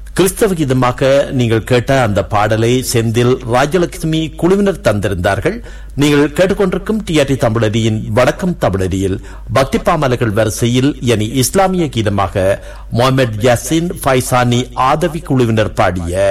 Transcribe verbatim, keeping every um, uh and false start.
கிறிஸ்தவ கீதமாக நீங்கள் கேட்ட அந்த பாடலை செந்தில் ராஜலட்சுமி குழுவினர் தந்திருந்தார்கள். நீங்கள் கேட்டுக்கொண்டிருக்கும் டிஆர்டி தமிழரியின் வடக்கம் தமிழரியில் பக்தி பாமலர்கள் வரிசையில் என இஸ்லாமிய கீதமாக முகமது யாசின் ஃபைசானி ஆதவி குழுவினர் பாடிய